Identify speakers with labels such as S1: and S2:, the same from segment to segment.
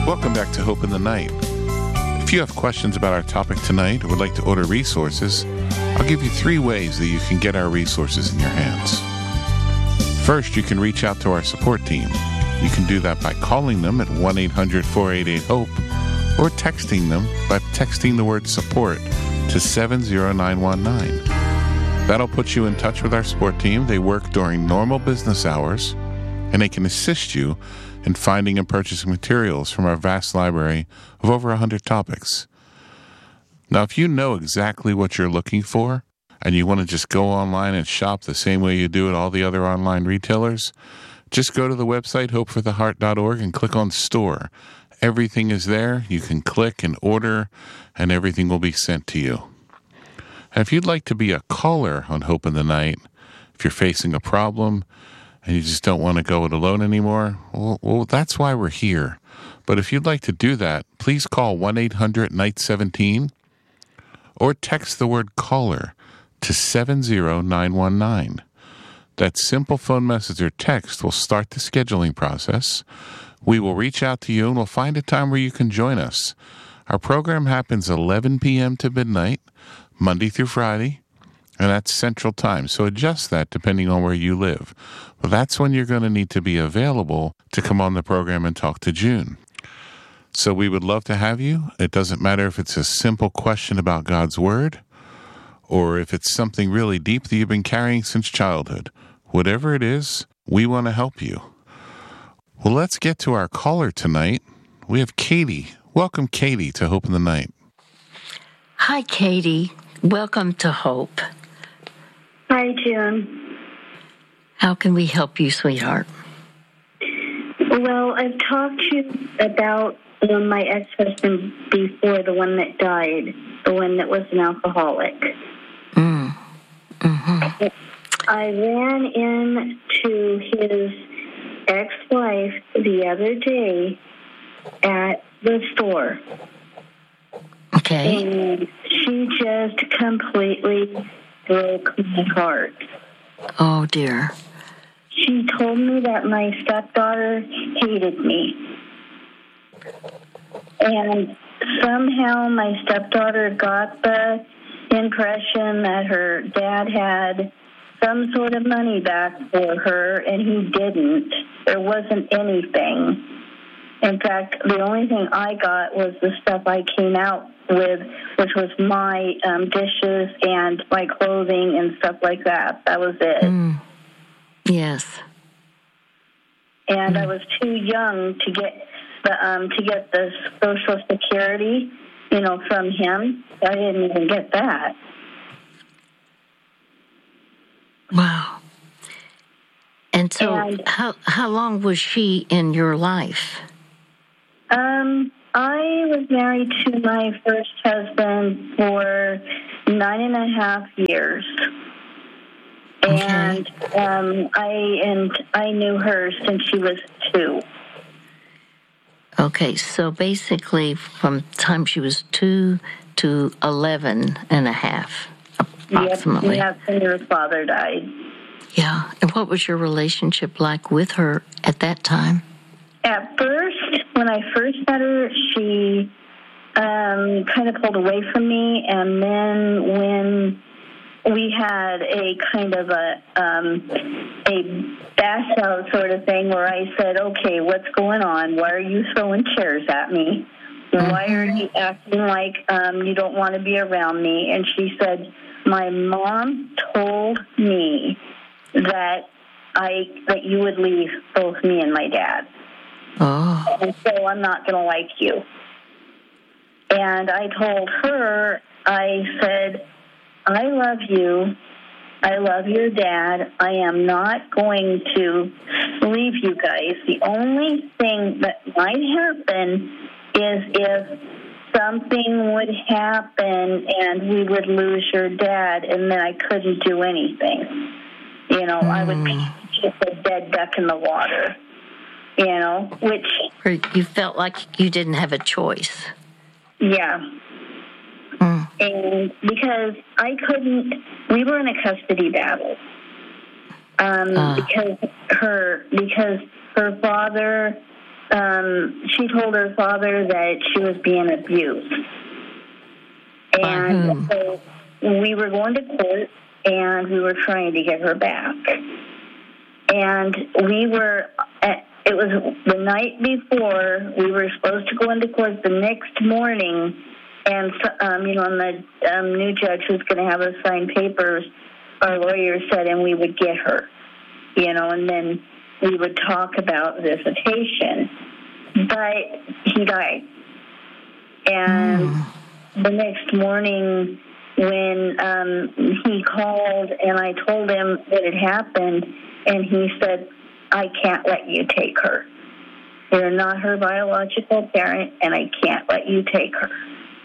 S1: Welcome back to Hope in the Night. If you have questions about our topic tonight or would like to order resources, I'll give you 3 ways that you can get our resources in your hands. First, you can reach out to our support team. You can do that by calling them at 1-800-488-HOPE or texting them by texting the word support to 70919. That'll put you in touch with our support team. They work during normal business hours, and they can assist you in finding and purchasing materials from our vast library of over 100 topics. Now, if you know exactly what you're looking for, and you want to just go online and shop the same way you do at all the other online retailers, just go to the website, hopefortheheart.org, and click on Store. Everything is there. You can click and order, and everything will be sent to you. And if you'd like to be a caller on Hope in the Night, if you're facing a problem and you just don't want to go it alone anymore, well, that's why we're here. But if you'd like to do that, please call 1-800-NIGHT-17 or text the word caller to 70919. That simple phone message or text will start the scheduling process. We will reach out to you and we'll find a time where you can join us. Our program happens 11 p.m. to midnight, Monday through Friday, and that's Central Time. So adjust that depending on where you live. Well, that's when you're going to need to be available to come on the program and talk to June. So we would love to have you. It doesn't matter if it's a simple question about God's Word or if it's something really deep that you've been carrying since childhood. Whatever it is, we want to help you. Well, let's get to our caller tonight. We have Katie. Welcome, Katie, to Hope in the Night.
S2: Hi, Katie. Welcome to Hope.
S3: Hi, June.
S2: How can we help you, sweetheart?
S3: Well, I've talked to you about my ex-husband before, the one that died, the one that was an alcoholic.
S2: Mm-hmm.
S3: I ran into his ex-wife the other day at the store.
S2: Okay.
S3: And she just completely broke my heart.
S2: Oh, dear.
S3: She told me that my stepdaughter hated me. And somehow my stepdaughter got the impression that her dad had some sort of money back for her, and he didn't. There wasn't anything. In fact, the only thing I got was the stuff I came out with, which was my dishes and my clothing and stuff like that. That was it.
S2: Yes.
S3: And I was too young to get the Social Security, from him. I didn't even get that.
S2: Wow. And so, how long was she in your life?
S3: I was married to my first husband for 9.5 years.
S2: Okay.
S3: And I knew her since she was 2.
S2: Okay, so basically from the time she was 2 to 11 and a half, approximately.
S3: Yep, when her father died.
S2: Yeah, and what was your relationship like with her at that time?
S3: At first, when I first met her, she kind of pulled away from me, and then when we had a kind of a bash out sort of thing where I said, okay, what's going on? Why are you throwing chairs at me? Why are you acting like you don't want to be around me? And she said, my mom told me that you would leave both me and my dad.
S2: Oh.
S3: And so I'm not going to like you. And I told her, I said, I love you. I love your dad. I am not going to leave you guys. The only thing that might happen is if something would happen and we would lose your dad, and then I couldn't do anything. I would be just a dead duck in the water, which...
S2: You felt like you didn't have a choice.
S3: Yeah. And because we were in a custody battle. Because her father she told her father that she was being abused. And so we were going to court, and we were trying to get her back. And it was the night before, we were supposed to go into court the next morning, and, and the new judge was going to have us sign papers, our lawyer said, and we would get her, and then we would talk about visitation. But he died. And the next morning when he called and I told him what had happened, and he said, I can't let you take her. You're not her biological parent, and I can't let you take her.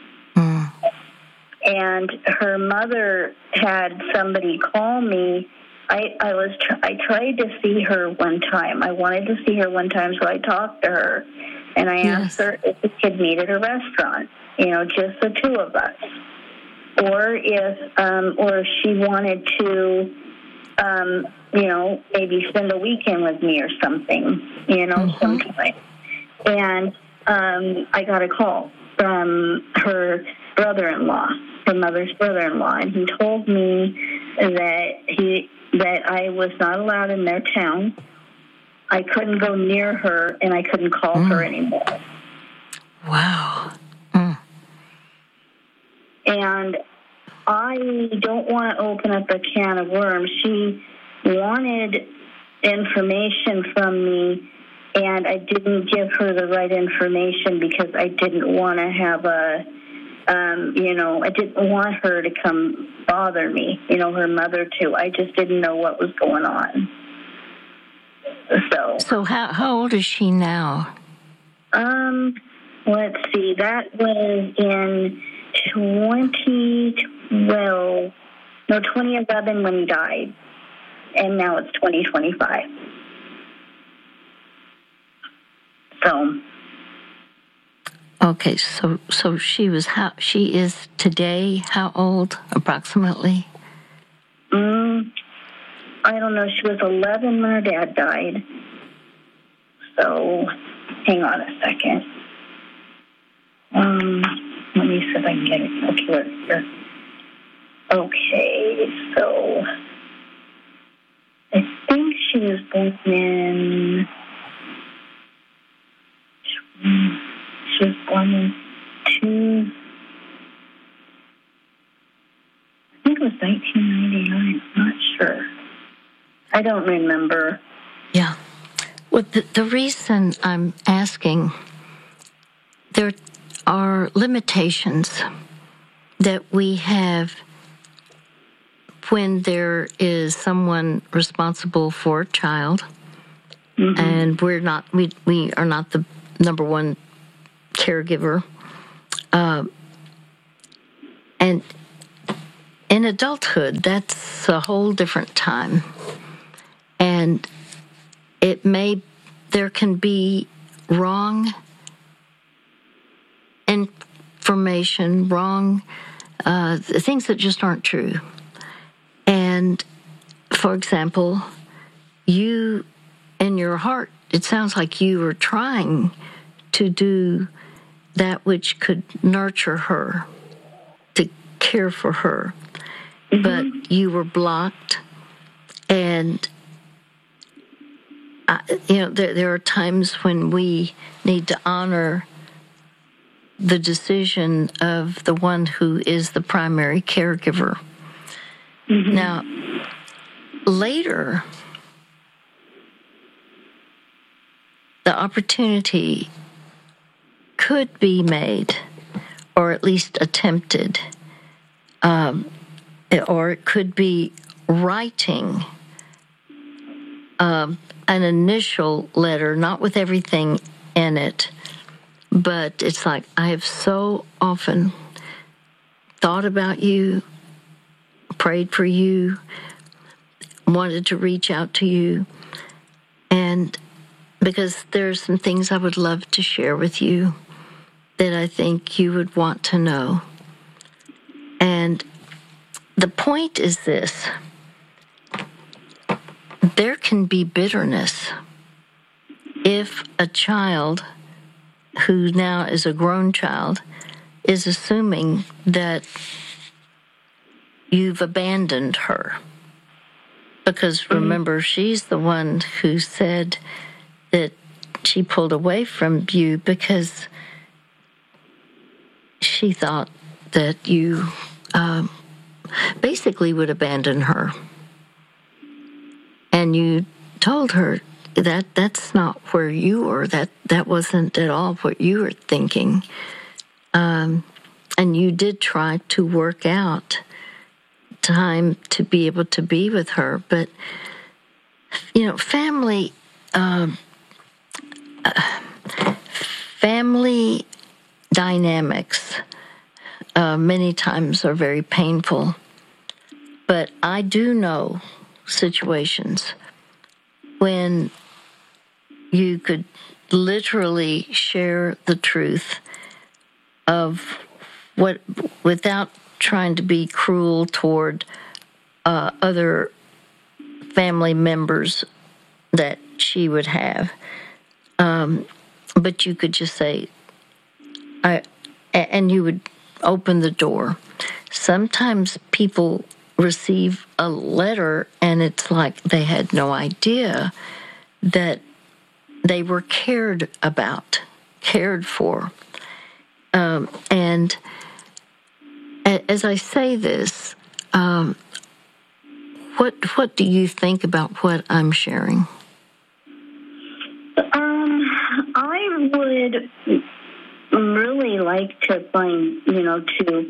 S3: And her mother had somebody call me. I tried to see her one time. I wanted to see her one time, so I talked to her, and I asked her if we could meet at a restaurant, just the two of us, or if she wanted to, maybe spend a weekend with me or something, sometime. And I got a call from her brother-in-law, her mother's brother-in-law, and he told me that I was not allowed in their town. I couldn't go near her, and I couldn't call her anymore.
S2: Wow.
S3: And I don't want to open up a can of worms. She wanted information from me, and I didn't give her the right information because I didn't want to have I didn't want her to come bother me, her mother too. I just didn't know what was going on.
S2: So how old is she now?
S3: Let's see. That was in 2011 when he died, and now it's 2025. So.
S2: Okay, so she is today how old approximately?
S3: I don't know. She was 11 when her dad died. So, hang on a second. Let me see if I can get it here. Okay, so I think she was born in. She was born in I think it was 1999. I'm not sure. I don't remember.
S2: Yeah. Well, the reason I'm asking, there are limitations that we have when there is someone responsible for a child, and we are not the number one caregiver, and in adulthood, that's a whole different time. And there can be wrong information, wrong things that just aren't true. And, for example, you, in your heart, it sounds like you were trying to do that which could nurture her, to care for her, but you were blocked. And there are times when we need to honor the decision of the one who is the primary caregiver. Now, later, the opportunity could be made, or at least attempted, or it could be writing an initial letter, not with everything in it, but it's like, I have so often thought about you, prayed for you, wanted to reach out to you, and because there's some things I would love to share with you that I think you would want to know. And the point is this: there can be bitterness if a child who now is a grown child is assuming that you've abandoned her. Because remember, she's the one who said that she pulled away from you because she thought that you basically would abandon her. And you told her that that's not where you were, that wasn't at all what you were thinking. And you did try to work out time to be able to be with her. But, family dynamics many times are very painful. But I do know situations when you could literally share the truth of what, without trying to be cruel toward other family members that she would have. But you could just say, and you would open the door. Sometimes people receive a letter and it's like they had no idea that they were cared about, cared for. And as I say this, what do you think about what I'm sharing?
S3: I would really like to find, to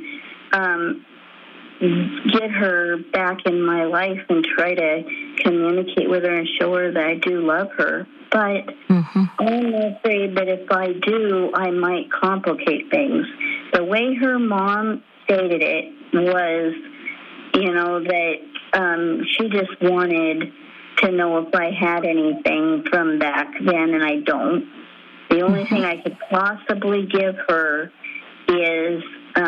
S3: get her back in my life and try to communicate with her and show her that I do love her. But I'm afraid that if I do, I might complicate things. The way her mom stated it was, that she just wanted to know if I had anything from back then, and I don't. The only thing I could possibly give her is,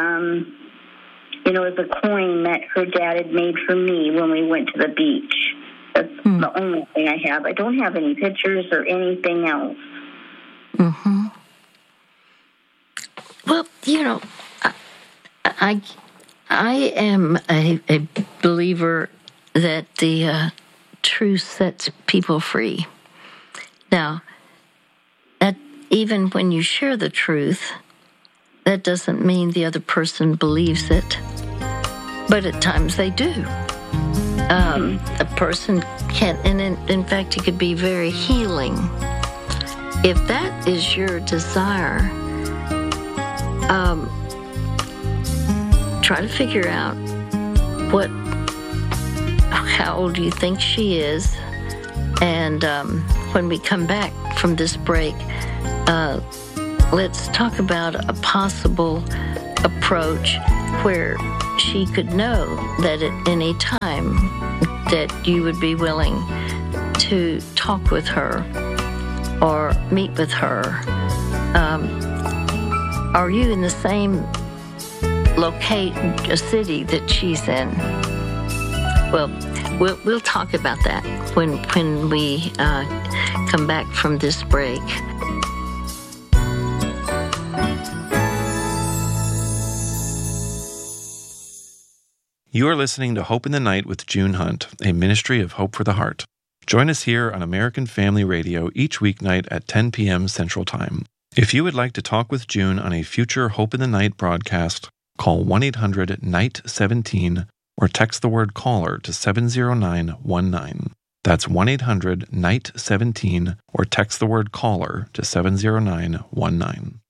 S3: is a coin that her dad had made for me when we went to the beach. That's the only thing I have. I don't have any pictures or anything else.
S2: Well, I am a believer that the truth sets people free. Now, that even when you share the truth, that doesn't mean the other person believes it. But at times they do. A person can, and in fact, it could be very healing. If that is your desire, try to figure out how old do you think she is, and when we come back from this break, let's talk about a possible approach where she could know that at any time that you would be willing to talk with her or meet with her. Are you in the same city that she's in? Well, we'll talk about that when we come back from this break.
S4: You are listening to Hope in the Night with June Hunt, a ministry of Hope for the Heart. Join us here on American Family Radio each weeknight at 10 p.m. Central Time. If you would like to talk with June on a future Hope in the Night broadcast, call 1-800-NIGHT-17 or text the word caller to 70919. That's 1-800-NIGHT-17 or text the word caller to 70919.